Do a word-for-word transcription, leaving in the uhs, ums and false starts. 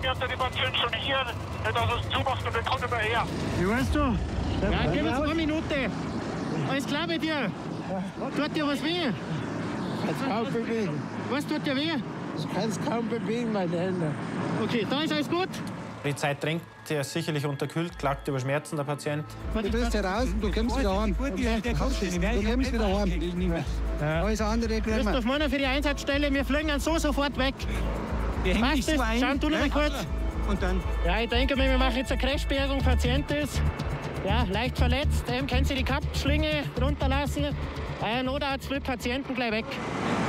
wir sind die Patienten schon hier, nicht dass es zumacht und wir kommen nicht mehr her. Wie weißt du? Ja, gib uns eine Minute. Alles klar bei dir? Tut dir was weh? Ich kann es kaum bewegen. Was tut dir weh? Ich kann es kaum bewegen, meine Hände. Okay, da ist alles gut. Die Zeit drängt, er ist sicherlich unterkühlt, klagt über Schmerzen, der Patient. Du bist hier raus und du kommst wieder heim. Du kommst wieder heim. Alles andere kriegen Christoph Manner für die Einsatzstelle, wir fliegen so sofort weg. Machst du das? Schau du noch mal kurz. Und dann? Ja, ich denke mal, wir machen jetzt eine Crashbergung. Patient ist ja, leicht verletzt. Ähm, können Sie die Kappschlinge runterlassen? Euer Notarzt will Patienten gleich weg.